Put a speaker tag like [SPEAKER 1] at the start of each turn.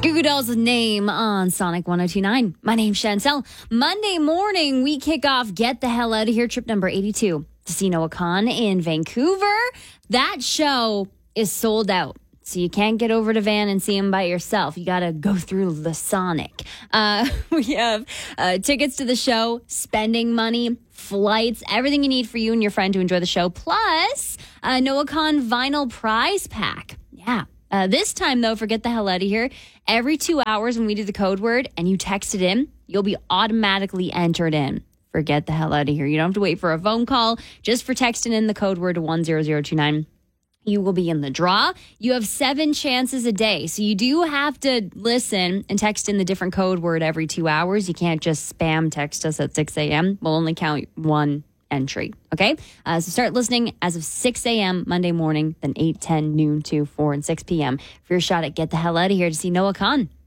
[SPEAKER 1] Goo Goo Dolls' name on Sonic 102.9. My name's Chantel. Monday morning, we kick off Get the Hell Out of Here, trip number 82 to see Noah Kahan in Vancouver. That show is sold out, so you can't get over to Van and see him by yourself. You got to go through the Sonic. We have tickets to the show, spending money, flights, everything you need for you and your friend to enjoy the show, plus a Noah Kahan vinyl prize pack. Yeah. This time, though, for Get the Hell Out of Here, every 2 hours when we do the code word and you text it in, you'll be automatically entered in for Get the Hell Out of Here. You don't have to wait for a phone call. Just for texting in the code word to 10029, you will be in the draw. You have 7 chances a day. So you do have to listen and text in the different code word every 2 hours. You can't just spam text us at 6 a.m. We'll only count one entry. Okay? So start listening as of 6 a.m. Monday morning, then 8, 10, noon, 2, 4, and 6 p.m. for your shot at Get the Hell Out of Here to see Noah Kahan.